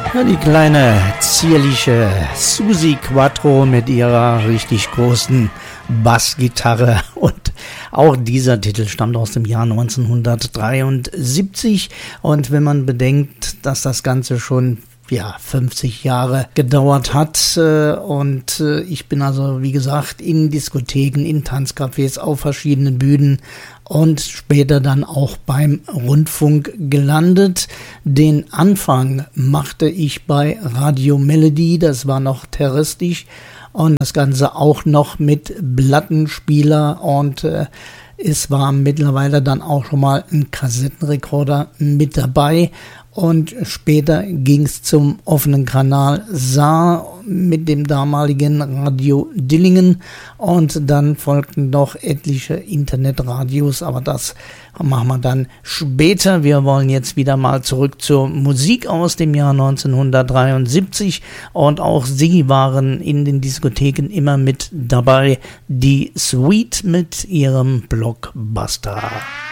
Ja, die kleine, zierliche Susi Quattro mit ihrer richtig großen Bassgitarre. Und auch dieser Titel stammt aus dem Jahr 1973. Und wenn man bedenkt, dass das Ganze schon 50 Jahre gedauert hat und ich bin also, wie gesagt, in Diskotheken, in Tanzcafés, auf verschiedenen Bühnen und später dann auch beim Rundfunk gelandet. Den Anfang machte ich bei Radio Melody, das war noch terrestrisch, und das Ganze auch noch mit Plattenspieler, und es war mittlerweile dann auch schon mal ein Kassettenrekorder mit dabei. Und später ging es zum offenen Kanal Saar mit dem damaligen Radio Dillingen, und dann folgten noch etliche Internetradios, aber das machen wir dann später. Wir wollen jetzt wieder mal zurück zur Musik aus dem Jahr 1973, und auch sie waren in den Diskotheken immer mit dabei, die Sweet mit ihrem Blockbuster.